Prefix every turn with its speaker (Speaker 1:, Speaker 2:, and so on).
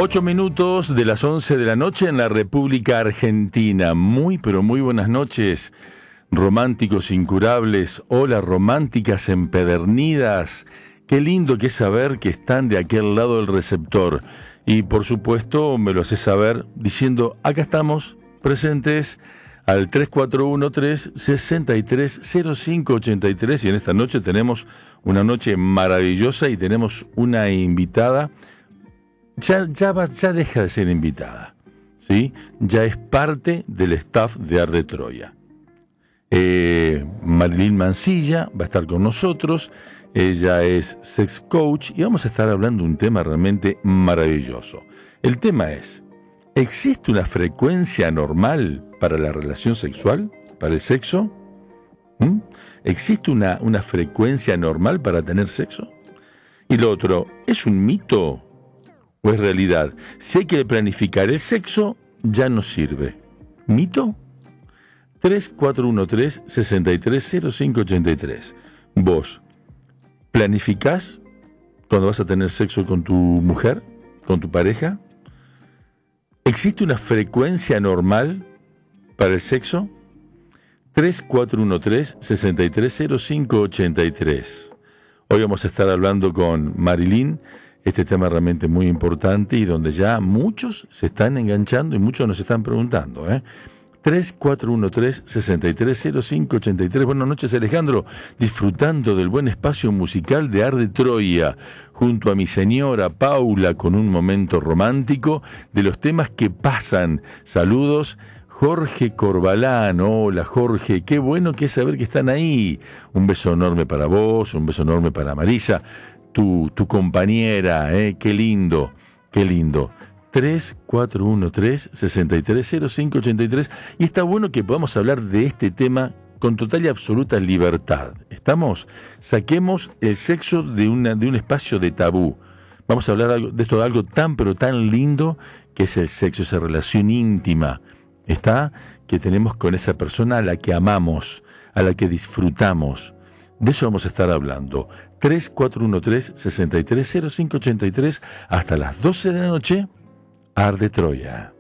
Speaker 1: 8 minutos de las 11 de la noche en la República Argentina. Muy, pero muy buenas noches, románticos incurables. Hola, románticas empedernidas. Qué lindo que es saber que están de aquel lado del receptor. Y por supuesto me lo hace saber diciendo, acá estamos, presentes al 3413-630583. Y en esta noche tenemos una noche maravillosa y tenemos una invitada. Ya deja de ser invitada, ¿sí? Ya es parte del staff de Ar de Troya. Marilyn Mansilla va a estar con nosotros. Ella es sex coach y vamos a estar hablando de un tema realmente maravilloso. El tema es, ¿existe una frecuencia normal para la relación sexual, para el sexo? ¿Existe una frecuencia normal para tener sexo? Y lo otro, ¿es un mito o es realidad? Si hay que planificar el sexo, ya no sirve. ¿Mito? 3413-630583. Vos, ¿planificás cuando vas a tener sexo con tu mujer, con tu pareja? ¿Existe una frecuencia normal para el sexo? 3413-630583. Hoy vamos a estar hablando con Marilyn. Este tema realmente muy importante y donde ya muchos se están enganchando y muchos nos están preguntando. 3413-630583. Buenas noches, Alejandro. Disfrutando del buen espacio musical de Ar de Troya, junto a mi señora Paula, con un momento romántico de los temas que pasan. Saludos, Jorge Corbalán. Hola, Jorge. Qué bueno que es saber que están ahí. Un beso enorme para vos, un beso enorme para Marisa. Tu compañera, qué lindo, qué lindo. 3413-630583. Y está bueno que podamos hablar de este tema con total y absoluta libertad. ¿Estamos? Saquemos el sexo de un espacio de tabú. Vamos a hablar de esto, de algo tan pero tan lindo que es el sexo, esa relación íntima, ¿está? Que tenemos con esa persona a la que amamos, a la que disfrutamos. De eso vamos a estar hablando. 3413-630583 hasta las 12 de la noche, Ar de Troya.